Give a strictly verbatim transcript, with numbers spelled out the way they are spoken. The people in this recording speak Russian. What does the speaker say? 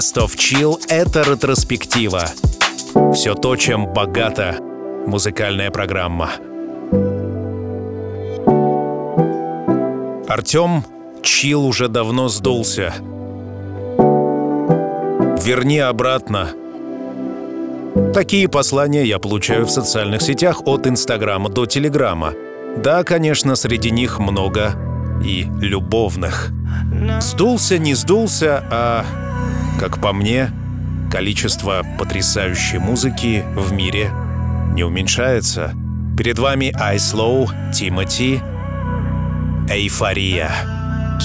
Best of Chill — это ретроспектива. Все то, чем богата музыкальная программа. Артем, чилл уже давно сдулся. Верни обратно. Такие послания я получаю в социальных сетях от Инстаграма до Телеграма. Да, конечно, среди них много и любовных. Сдулся, не сдулся, а, как по мне, количество потрясающей музыки в мире не уменьшается. Перед вами I Slow, Тимати, «Эйфория».